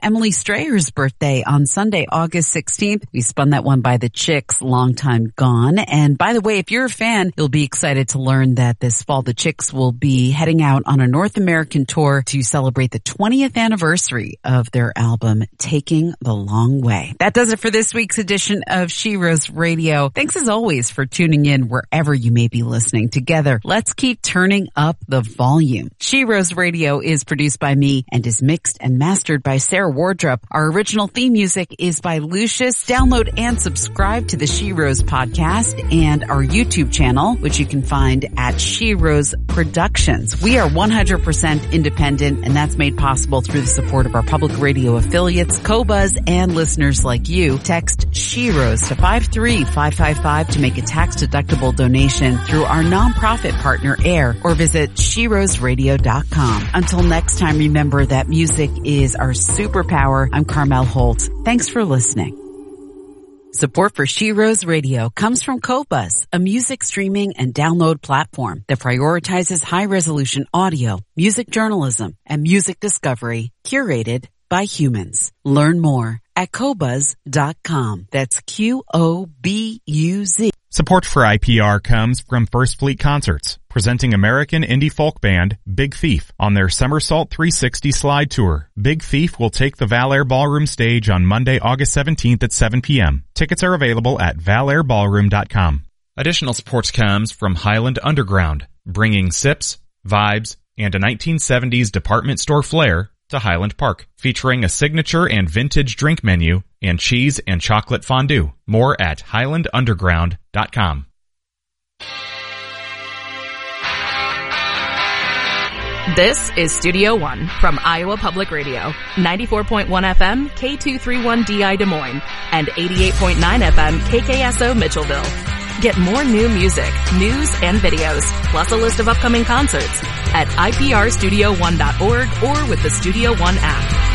Emily Strayer's birthday on Sunday, August 16th. We spun that one by the Chicks, Long Time Gone. And by the way, if you're a fan, you'll be excited to learn that this fall the Chicks will be heading out on a North American tour to celebrate the 20th anniversary of their album, Taking the Long Way. That does it for this week's edition of She Rose Radio. Thanks as always for tuning in wherever you may be listening. Together, let's keep turning up the volume. She Rose Radio is produced by me and is mixed and mastered by Sarah Wardrop. Our original theme music is by Lucius. Download and subscribe to the She Rose podcast and our YouTube channel, which you can find at She Rose Productions. We are 100% independent, and that's made possible through the support of our public radio affiliates, Qobuz, and listeners like you. Text She Rose to 53555 to make a tax-deductible donation through our nonprofit partner AIR, or visit SheRoseRadio.com. Until next time, remember that music is our superpower. I'm Carmel Holt. Thanks for listening. Support for She Rose Radio comes from Qobuz, a music streaming and download platform that prioritizes high-resolution audio, music journalism, and music discovery curated by humans. Learn more at Qobuz.com. That's Qobuz. Support for IPR comes from First Fleet Concerts, presenting American indie folk band Big Thief on their Somersault 360 Slide Tour. Big Thief will take the Valair Ballroom stage on Monday, August 17th at 7 p.m. Tickets are available at valairballroom.com. Additional support comes from Highland Underground, bringing sips, vibes, and a 1970s department store flair to Highland Park, featuring a signature and vintage drink menu and cheese and chocolate fondue. More at highlandunderground.com. This is Studio One from Iowa Public Radio, 94.1 FM, K231DI Des Moines, and 88.9 FM, KKSO Mitchellville. Get more new music, news, and videos, plus a list of upcoming concerts at iprstudio1.org or with the Studio One app.